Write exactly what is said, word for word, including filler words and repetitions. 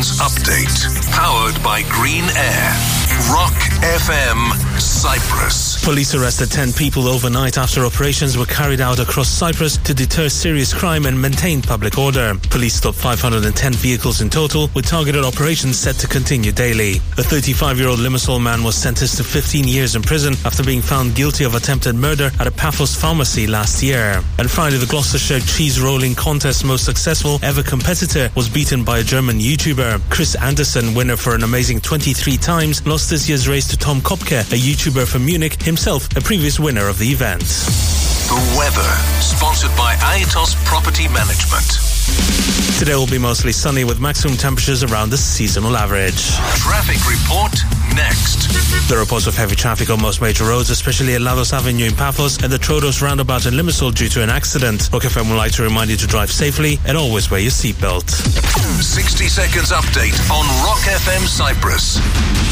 seconds update. Powered by Green Air. Rock F M, Cyprus. Police arrested ten people overnight after operations were carried out across Cyprus to deter serious crime and maintain public order. Police stopped five hundred ten vehicles in total, with targeted operations set to continue daily. A thirty-five-year-old Limassol man was sentenced to fifteen years in prison after being found guilty of attempted murder at a Paphos pharmacy last year. And Friday, the Gloucestershire cheese rolling contest's most successful ever competitor was beaten by a German YouTuber. Chris Anderson, winner for an amazing twenty-three times, lost this year's race to Tom Kopke, a YouTuber from Munich, himself a previous winner of the event. The weather, sponsored by Aetos Property Management. Today will be mostly sunny with maximum temperatures around the seasonal average. Traffic report next. There are reports of heavy traffic on most major roads, especially at Lados Avenue in Paphos and the Troodos roundabout in Limassol due to an accident. Rock F M would like to remind you to drive safely and always wear your seatbelt. sixty seconds update on Rock F M Cyprus.